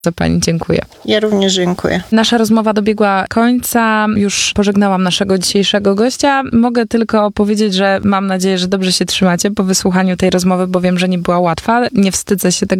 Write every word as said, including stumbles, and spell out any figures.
Za pani dziękuję. Ja również dziękuję. Nasza rozmowa dobiegła końca. Już pożegnałam naszego dzisiejszego gościa. Mogę tylko powiedzieć, że mam nadzieję, że dobrze się trzymacie po wysłuchaniu tej rozmowy, bo wiem, że nie była łatwa. Nie wstydzę się tego